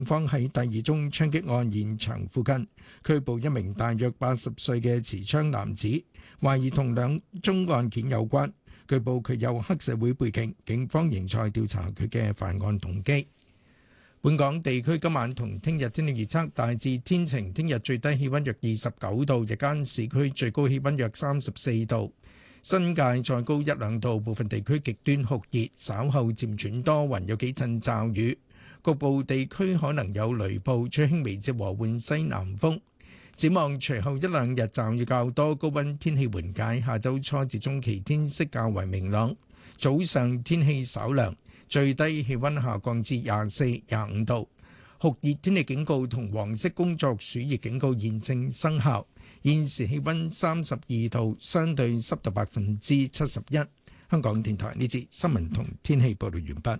方喺第二宗槍擊案現場附近拘捕一名大約80歲嘅持槍男子，懷疑同兩宗案件有關。據報佢有黑社會背景，警方仍在調查佢嘅犯案動機。本港地區今晚同聽日天氣預測大致天晴，聽日最低氣溫約29度，日間市區最高氣溫約34度，新界再高1、2度，部分地區極端酷熱，稍後漸轉多雲，有幾陣驟雨。局部地區可能有雷暴，吹輕微至和緩西南風。展望隨後1、2日驟雨較多，高溫天氣緩解。下週初至中期天色較為明朗，早上天氣稍涼，最低氣溫下降至24、25度。酷熱天氣警告同黃色工作暑熱警告現正生效。現時氣溫32度，相對濕度71%。香港電台呢節新聞同天氣報道完畢。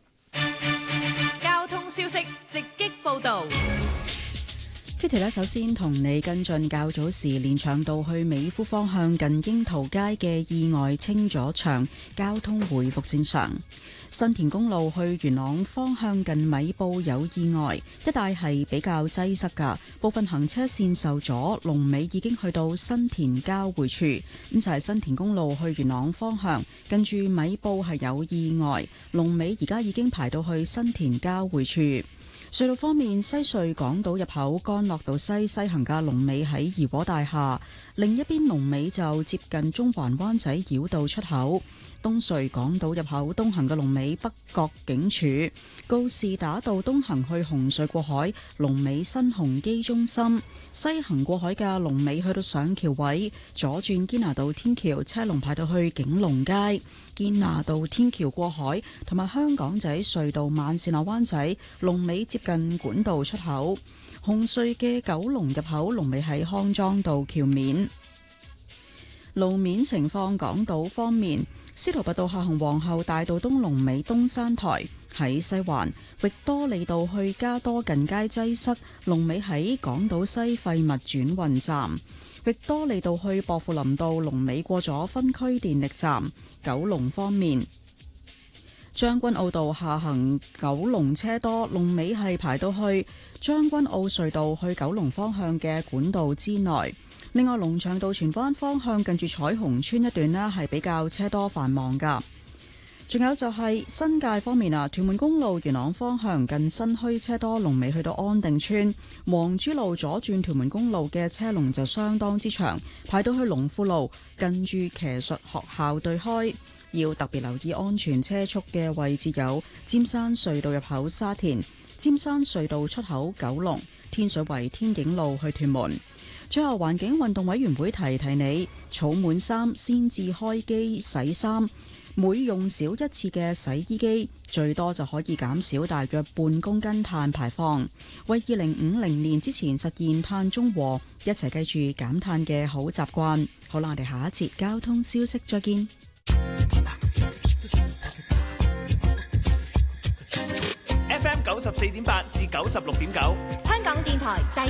消息直擊報道。 Kitty 咧，首先同你跟進較早時連翔道去美孚方向近櫻桃街嘅意外清咗場，交通回復正常。新田公路去元朗方向近米埔有意外，一帶係比較擠塞㗎，部分行車線受阻，龍尾已經去到新田交匯處。咁就係新田公路去元朗方向近住米埔係有意外，龍尾而家已經排到去新田交匯處。隧道方面，西隧港島入口干諾道西行嘅龍尾喺怡和大廈，另一邊龍尾就接近中環灣仔繞道出口。東隧港島入口東行嘅龍尾北角警署，告士打道東行去紅隧過海，龍尾新鴻基中心；西行過海嘅龍尾去到上橋位，左轉堅拿道天橋車龍排到去景隆街。堅拿道天橋過海同埋香港仔隧道慢線落灣仔龍尾接近管道出口。紅隧嘅九龍入口龍尾喺康莊道橋面。路面情況，港島方面，司徒拔道下行皇后大道東龍尾東山台，喺西環域多利道去加多近街擠塞，龍尾喺港島西廢物轉運站。域多利道去薄扶林道龍尾過咗分區電力站。九龍方面，將軍澳道下行九龍車多，龍尾係排到去將軍澳隧道去九龍方向嘅管道之內。另外，龍翔道荃灣方向近住彩虹村一段呢係比較車多繁忙噶。仲有就係新界方面啊，屯門公路元朗方向近新墟車多，龍尾去到安定村。黃珠路左轉屯門公路嘅車龍就相當之長，排到去龍富路近住騎術學校對開。要特別留意安全車速嘅位置有尖山隧道入口沙田、尖山隧道出口九龍、天水圍天景路去屯門。最後，環境運動委員會提提你，儲滿衫先至開機洗衫，每用少一次嘅洗衣機，最多就可以減少大約半公斤碳排放，為2050年之前實現碳中和，一齊記住減碳嘅好習慣。好啦，我哋下一節交通消息再見。 FM 94.8至96.9， 香港電台第